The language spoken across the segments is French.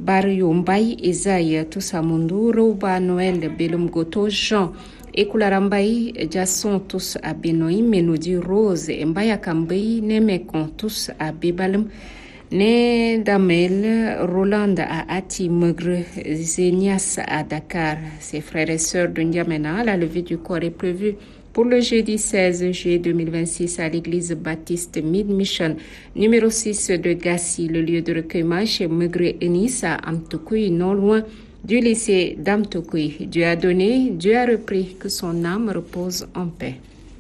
Bario Mbaye, Esaïe Toussamoundou, Rouba Noël Belum Goto, Jean Ekoulara Mbaye, Jasson tous à Benoï, Ménodi Rose, Mbaya Kambay, Nemekon tous à Bebalem, Né Damel, Roland à Ati Megre, Zenias à Dakar. Ses frères et sœurs de N'Djamena, la levée du corps est prévue pour le jeudi 16 juillet 2026 à l'église baptiste Mid-Mission, numéro 6 de Gassi, le lieu de recueillement chez Megre Enis à Amtoukoui, non loin du lycée d'Amtoukoui. Dieu a donné, Dieu a repris, que son âme repose en paix.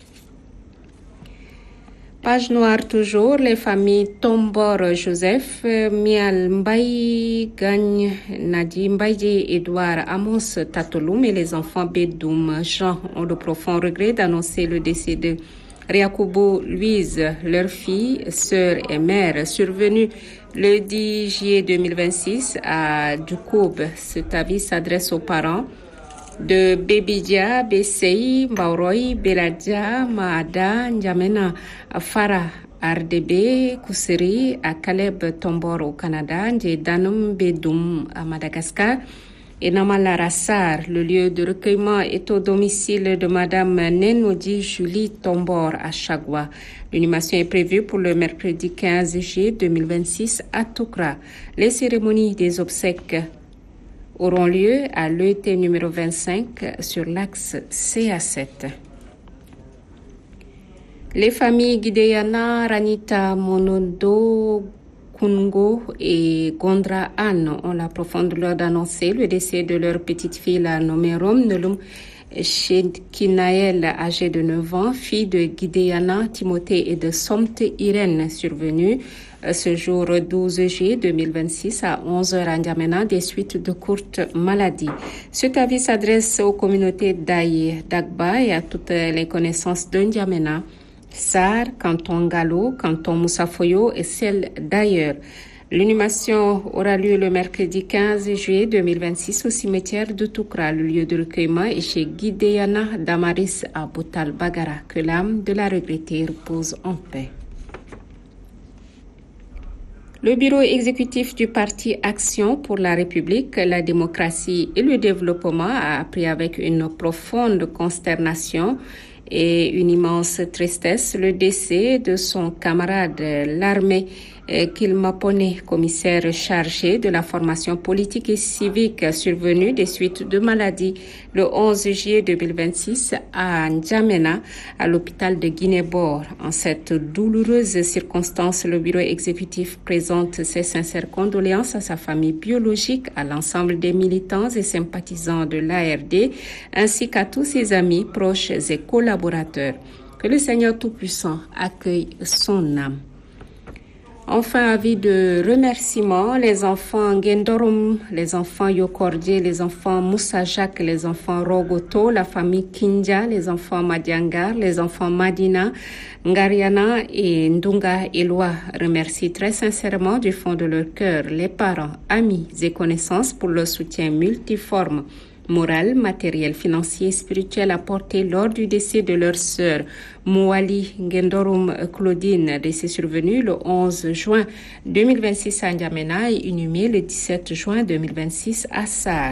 Page noire toujours, les familles Tombor Joseph, Mial Mbaye, Gagne, Nadi Mbaye, Edouard Amos Tatoloum et les enfants Bedoum Jean ont le profond regret d'annoncer le décès de Riakubo Louise, leur fille, sœur et mère, survenue le 10 juillet 2026 à Djoukoub. Cet avis s'adresse aux parents de Bebidia, Bessei, Mbauroy, Beladia, Maada, N'Djamena, Farah, RDB, Kousseri, à Caleb Tombor au Canada, Danum Bedoum à Madagascar, et Namala Rassar. Le lieu de recueillement est au domicile de Madame Nenodi Julie Tombor à Chagua. L'inhumation est prévue pour le mercredi 15 juillet 2026 à Toukra. Les cérémonies des obsèques auront lieu à l'ET numéro 25 sur l'axe CA7. Les familles Gideyana, Ranita, Monodo, Kungo et Gondra Anne ont la profonde douleur d'annoncer le décès de leur petite fille nommée Rom Nelum Shedkinaël, âgée de 9 ans, fille de Gideyana, Timothée et de Somte Irène, survenue ce jour 12 juillet 2026 à 11h à N'Djamena des suites de courtes maladies. Cet avis s'adresse aux communautés d'Aïe, d'Agba et à toutes les connaissances de N'Djamena, Sar, canton Galo, canton Moussafoyo et celles d'ailleurs. L'inhumation aura lieu le mercredi 15 juillet 2026 au cimetière de Toukra. Le lieu de recueillement est chez Gideyana Damaris à Boutal Bagara. Que l'âme de la regrettée repose en paix. Le bureau exécutif du parti Action pour la République, la démocratie et le développement a appris avec une profonde consternation et une immense tristesse le décès de son camarade l'armée Kilmapone, commissaire chargé de la formation politique et civique, survenu des suites de maladies le 11 juillet 2026 à N'Djamena, à l'hôpital de Guinée-Bord. En cette douloureuse circonstance, le bureau exécutif présente ses sincères condoléances à sa famille biologique, à l'ensemble des militants et sympathisants de l'ARD, ainsi qu'à tous ses amis, proches et collaborateurs. Que le Seigneur Tout-Puissant accueille son âme. Enfin, avis de remerciement, les enfants Gendorum, les enfants Yokordie, les enfants Moussa Jacques, les enfants Rogoto, la famille Kindia, les enfants Madiangar, les enfants Madina, Ngariana et Ndunga Eloi remercient très sincèrement du fond de leur cœur les parents, amis et connaissances pour leur soutien multiforme, moral, matériel, financier et spirituel apporté lors du décès de leur sœur, Mouali Gendorum Claudine, décès survenu le 11 juin 2026 à N'Djamena et inhumé le 17 juin 2026 à Sar.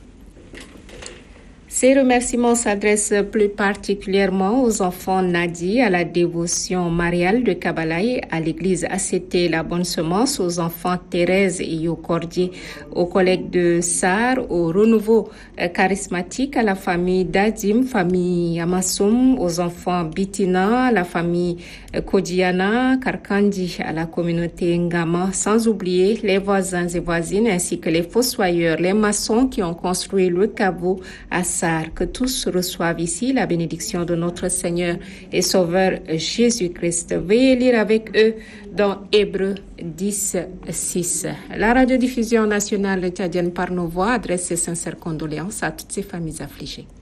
Ces remerciements s'adressent plus particulièrement aux enfants Nadi, à la dévotion mariale de Kabalaï, à l'église ACT La Bonne Semence, aux enfants Thérèse et Yokordi, aux collègues de Sar, au renouveau charismatique, à la famille Dadim, famille Amassoum, aux enfants Bitina, à la famille Kodiana, Karkandi, à la communauté Ngama, sans oublier les voisins et voisines ainsi que les fossoyeurs, les maçons qui ont construit le caveau à Sar. Que tous reçoivent ici la bénédiction de notre Seigneur et Sauveur Jésus-Christ. Veuillez lire avec eux dans Hébreux 10, 6. La radiodiffusion nationale tchadienne par nos voix adresse ses sincères condoléances à toutes ces familles affligées.